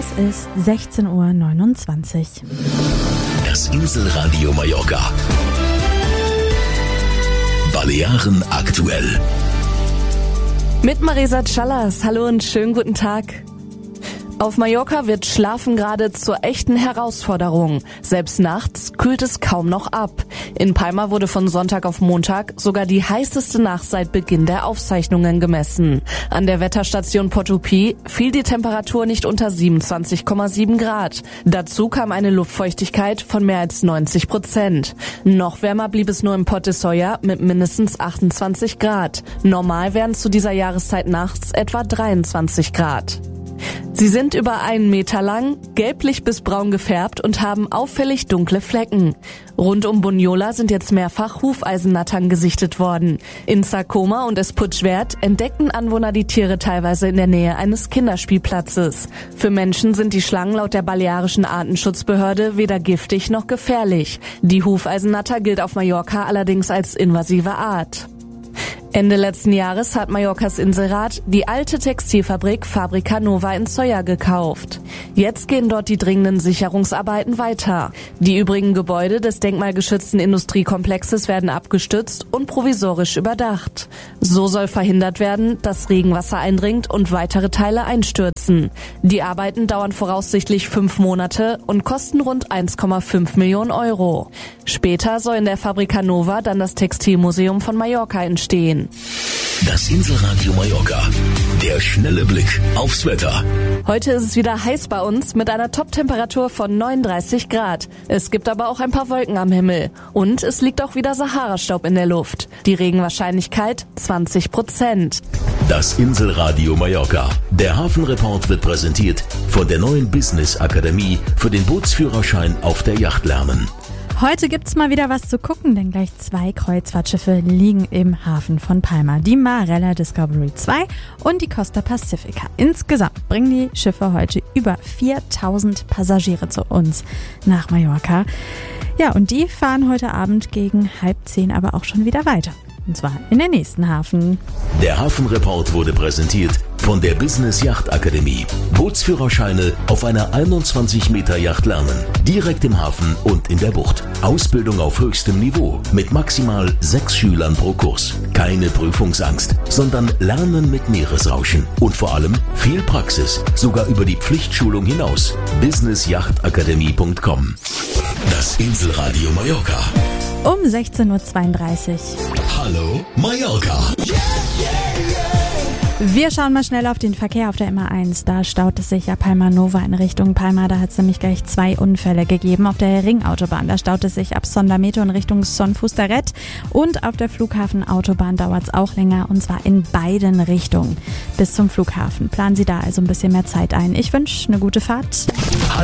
ist 16:29 Uhr. Das Inselradio Mallorca. Balearen aktuell. Mit Marisa Callas. Hallo und schönen guten Tag. Auf Mallorca wird Schlafen gerade zur echten Herausforderung. Selbst nachts kühlt es kaum noch ab. In Palma wurde von Sonntag auf Montag sogar die heißeste Nacht seit Beginn der Aufzeichnungen gemessen. An der Wetterstation Portopí fiel die Temperatur nicht unter 27,7 Grad. Dazu kam eine Luftfeuchtigkeit von mehr als 90%. Noch wärmer blieb es nur im Port de Solla mit mindestens 28 Grad. Normal wären zu dieser Jahreszeit nachts etwa 23 Grad. Sie sind über 1 Meter lang, gelblich bis braun gefärbt und haben auffällig dunkle Flecken. Rund um Bunyola sind jetzt mehrfach Hufeisennattern gesichtet worden. In Sa Coma und Esputschwert entdeckten Anwohner die Tiere teilweise in der Nähe eines Kinderspielplatzes. Für Menschen sind die Schlangen laut der balearischen Artenschutzbehörde weder giftig noch gefährlich. Die Hufeisennatter gilt auf Mallorca allerdings als invasive Art. Ende letzten Jahres hat Mallorcas Inselrat die alte Textilfabrik Fabrica Nova in Solla gekauft. Jetzt gehen dort die dringenden Sicherungsarbeiten weiter. Die übrigen Gebäude des denkmalgeschützten Industriekomplexes werden abgestützt und provisorisch überdacht. So soll verhindert werden, dass Regenwasser eindringt und weitere Teile einstürzen. Die Arbeiten dauern voraussichtlich 5 Monate und kosten rund 1,5 Millionen Euro. Später soll in der Fabrica Nova dann das Textilmuseum von Mallorca entstehen. Das Inselradio Mallorca. Der schnelle Blick aufs Wetter. Heute ist es wieder heiß bei uns mit einer Top-Temperatur von 39 Grad. Es gibt aber auch ein paar Wolken am Himmel. Und es liegt auch wieder Sahara-Staub in der Luft. Die Regenwahrscheinlichkeit 20%. Das Inselradio Mallorca. Der Hafenreport wird präsentiert von der neuen Business Akademie für den Bootsführerschein auf der Yacht lernen. Heute gibt's mal wieder was zu gucken, denn gleich 2 Kreuzfahrtschiffe liegen im Hafen von Palma. Die Marella Discovery 2 und die Costa Pacifica. Insgesamt bringen die Schiffe heute über 4000 Passagiere zu uns nach Mallorca. Ja, und die fahren heute Abend gegen 9:30 aber auch schon wieder weiter. Und zwar in den nächsten Hafen. Der Hafenreport wurde präsentiert von der Business Yacht Akademie. Bootsführerscheine auf einer 21 Meter Yacht lernen. Direkt im Hafen und in der Bucht. Ausbildung auf höchstem Niveau mit maximal 6 Schülern pro Kurs. Keine Prüfungsangst, sondern Lernen mit Meeresrauschen. Und vor allem viel Praxis, sogar über die Pflichtschulung hinaus. businessjachtakademie.com. Das Inselradio Mallorca. Um 16:32 Uhr. Hallo Mallorca. Wir schauen mal schnell auf den Verkehr auf der MA1. Da staut es sich ja Palma Nova in Richtung Palma. Da hat es nämlich gleich 2 Unfälle gegeben. Auf der Ringautobahn, da staut es sich ab Sondameto in Richtung Son Fustaret. Und auf der Flughafenautobahn dauert es auch länger, und zwar in beiden Richtungen bis zum Flughafen. Planen Sie da also ein bisschen mehr Zeit ein. Ich wünsche eine gute Fahrt.